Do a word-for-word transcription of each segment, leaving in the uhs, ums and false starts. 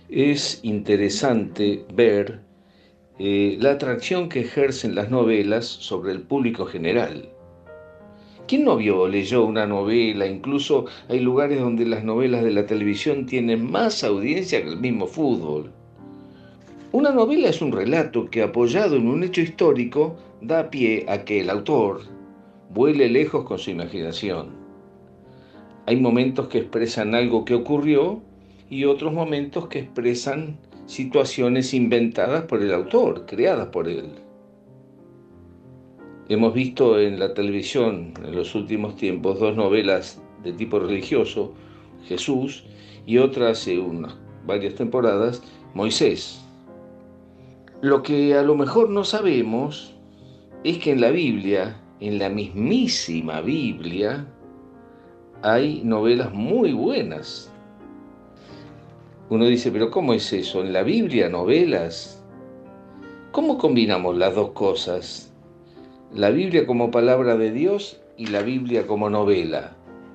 Es interesante ver eh, la atracción que ejercen las novelas sobre el público general. ¿Quién no vio o leyó una novela? Incluso hay lugares donde las novelas de la televisión tienen más audiencia que el mismo fútbol. Una novela es un relato que, apoyado en un hecho histórico, da pie a que el autor vuele lejos con su imaginación. Hay momentos que expresan algo que ocurrió y otros momentos que expresan situaciones inventadas por el autor, creadas por él. Hemos visto en la televisión en los últimos tiempos dos novelas de tipo religioso, Jesús, y otra hace unas varias temporadas, Moisés. Lo que a lo mejor no sabemos es que en la Biblia, en la mismísima Biblia, hay novelas muy buenas. Uno dice, pero ¿cómo es eso? ¿En la Biblia novelas? ¿Cómo combinamos las dos cosas? La Biblia como palabra de Dios y la Biblia como novela.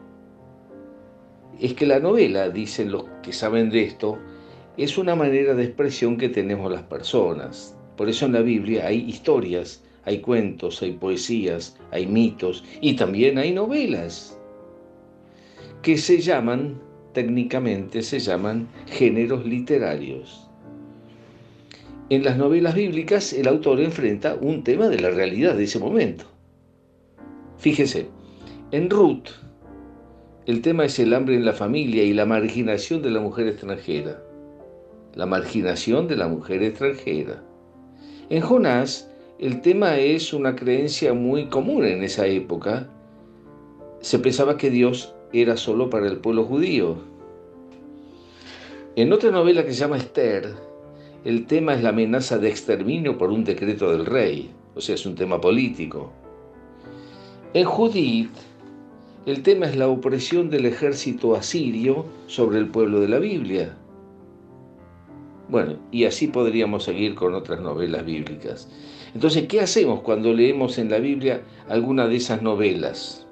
Es que la novela, dicen los que saben de esto, es una manera de expresión que tenemos las personas. Por eso en la Biblia hay historias, hay cuentos, hay poesías, hay mitos y también hay novelas que se llaman, técnicamente se llaman géneros literarios. En las novelas bíblicas el autor enfrenta un tema de la realidad de ese momento. Fíjese, en Ruth el tema es el hambre en la familia y la marginación de la mujer extranjera. La marginación de la mujer extranjera. En Jonás el tema es una creencia muy común en esa época. Se pensaba que Dios era solo para el pueblo judío. En otra novela que se llama Esther, el tema es la amenaza de exterminio por un decreto del rey, o sea, es un tema político. En Judith, el tema es la opresión del ejército asirio sobre el pueblo de la Biblia. Bueno, y así podríamos seguir con otras novelas bíblicas. Entonces, ¿qué hacemos cuando leemos en la Biblia alguna de esas novelas?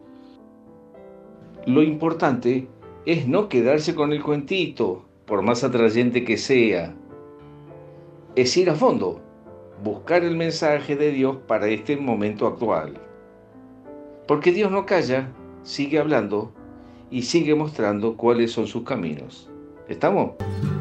Lo importante es no quedarse con el cuentito, por más atrayente que sea. Es ir a fondo, buscar el mensaje de Dios para este momento actual. Porque Dios no calla, sigue hablando y sigue mostrando cuáles son sus caminos. ¿Estamos?